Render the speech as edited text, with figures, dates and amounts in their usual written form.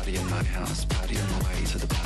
party in my house, party on the way to the bar.